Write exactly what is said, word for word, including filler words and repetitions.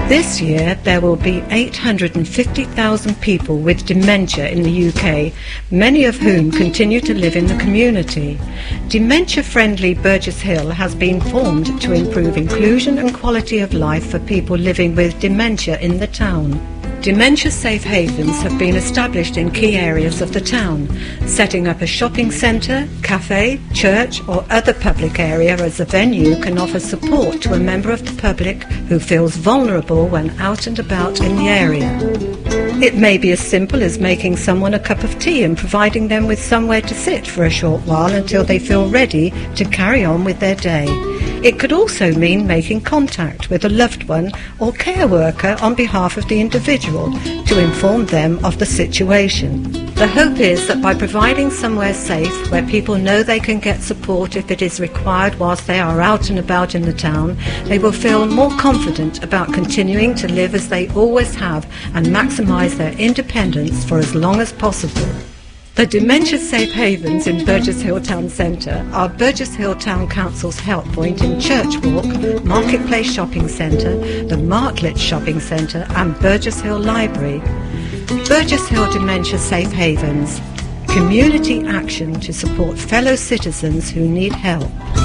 This year there will be eight hundred fifty thousand people with dementia in the U K, many of whom continue to live in the community. Dementia-friendly Burgess Hill has been formed to improve inclusion and quality of life for people living with dementia in the town. Dementia safe havens have been established in key areas of the town, setting up a shopping centre, cafe, church or other public area as a venue can offer support to a member of the public who feels vulnerable when out and about in the area. It may be as simple as making someone a cup of tea and providing them with somewhere to sit for a short while until they feel ready to carry on with their day. It could also mean making contact with a loved one or care worker on behalf of the individual to inform them of the situation. The hope is that by providing somewhere safe where people know they can get support if it is required whilst they are out and about in the town, they will feel more confident about continuing to live as they always have and maximise their independence for as long as possible. The Dementia Safe Havens in Burgess Hill Town Centre are Burgess Hill Town Council's help point in Church Walk, Marketplace Shopping Centre, the Martlet Shopping Centre and Burgess Hill Library. Burgess Hill Dementia Safe Havens, community action to support fellow citizens who need help.